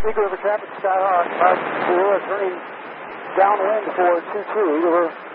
Eagle River traffic, Skyhawk 5-0, turning downwind for 2-2. Eagle River